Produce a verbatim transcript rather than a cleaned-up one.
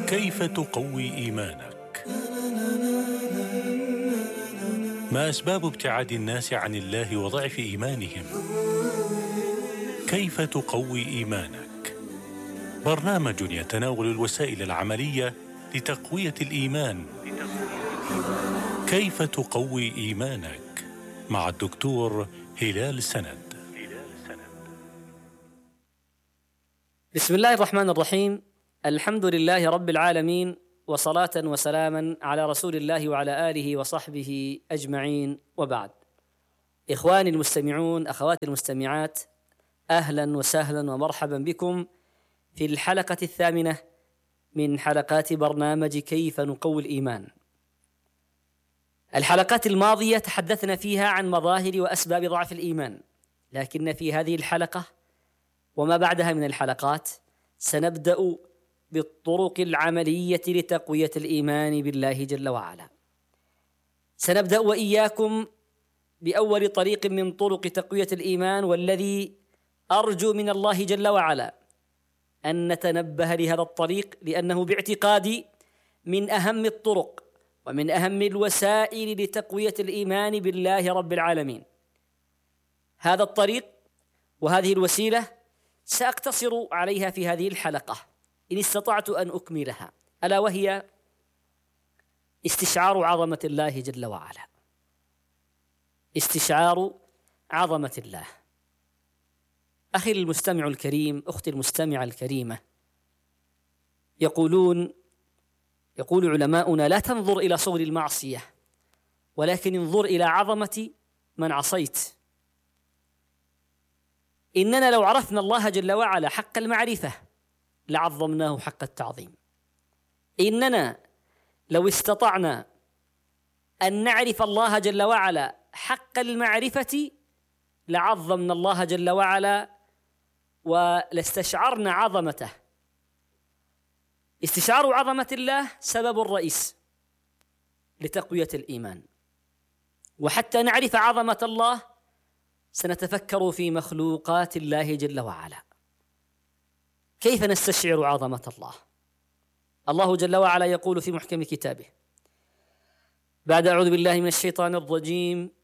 كيف تقوي إيمانك؟ ما أسباب ابتعاد الناس عن الله وضعف إيمانهم؟ كيف تقوي إيمانك؟ برنامج يتناول الوسائل العملية لتقوية الإيمان. كيف تقوي إيمانك؟ مع الدكتور هلال سند. بسم الله الرحمن الرحيم. الحمد لله رب العالمين، وصلاة وسلاما على رسول الله وعلى آله وصحبه أجمعين، وبعد. إخواني المستمعون، أخواتي المستمعات، أهلا وسهلا ومرحبا بكم في الحلقة الثامنة من حلقات برنامج كيف نقوي الإيمان. الحلقات الماضية تحدثنا فيها عن مظاهر وأسباب ضعف الإيمان، لكن في هذه الحلقة وما بعدها من الحلقات سنبدأ بالطرق العملية لتقوية الإيمان بالله جل وعلا. سنبدأ وإياكم بأول طريق من طرق تقوية الإيمان، والذي أرجو من الله جل وعلا أن نتنبه لهذا الطريق، لأنه باعتقادي من أهم الطرق ومن أهم الوسائل لتقوية الإيمان بالله رب العالمين. هذا الطريق وهذه الوسيلة سأقتصر عليها في هذه الحلقة إن استطعت أن أكملها، ألا وهي استشعار عظمة الله جل وعلا. استشعار عظمة الله. أخي المستمع الكريم، أختي المستمعة الكريمة، يقولون يقول علماؤنا: لا تنظر إلى صور المعصية، ولكن انظر إلى عظمة من عصيت. إننا لو عرفنا الله جل وعلا حق المعرفة لعظمناه حق التعظيم. إننا لو استطعنا أن نعرف الله جل وعلا حق المعرفة لعظمنا الله جل وعلا ولاستشعرنا عظمته. استشعار عظمة الله سبب رئيس لتقوية الإيمان، وحتى نعرف عظمة الله سنتفكر في مخلوقات الله جل وعلا. كيف نستشعر عظمة الله؟ الله جل وعلا يقول في محكم كتابه بعد أعوذ بالله من الشيطان الرجيم: